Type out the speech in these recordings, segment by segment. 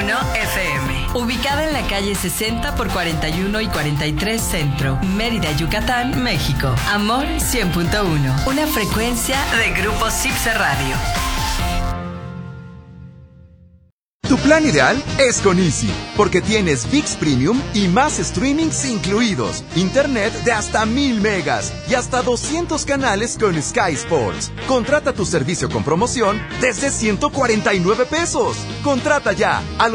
FM. Ubicada en la calle 60 por 41 y 43 Centro, Mérida, Yucatán, México. Amor 100.1. Una frecuencia de Grupo Cipse Radio. Tu plan ideal es con Easy, porque tienes ViX Premium y más streamings incluidos, internet de hasta 1000 megas y hasta 200 canales con Sky Sports. Contrata tu servicio con promoción desde 149 pesos. Contrata ya al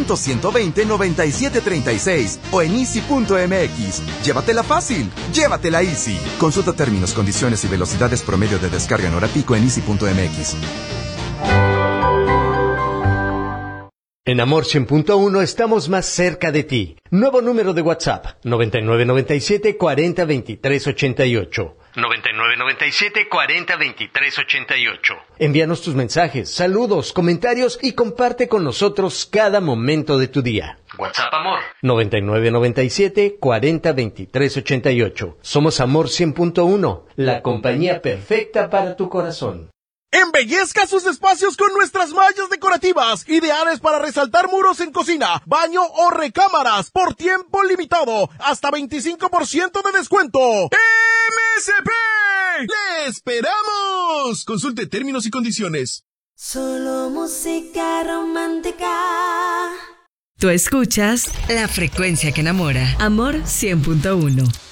800-120-9736 o en easy.mx. Llévatela fácil, llévatela Easy. Consulta términos, condiciones y velocidades promedio de descarga en hora pico en easy.mx. En Amor 100.1 estamos más cerca de ti. Nuevo número de WhatsApp, 9997 40 23 88. 9997 40 23 88. Envíanos tus mensajes, saludos, comentarios y comparte con nosotros cada momento de tu día. WhatsApp Amor 9997 40 23 88. Somos Amor 100.1, la compañía perfecta para tu corazón. Embellezca sus espacios con nuestras mallas decorativas, ideales para resaltar muros en cocina, baño o recámaras, por tiempo limitado, hasta 25% de descuento. ¡MSP! ¡Le esperamos! Consulte términos y condiciones. Solo música romántica. Tú escuchas la frecuencia que enamora. Amor 100.1.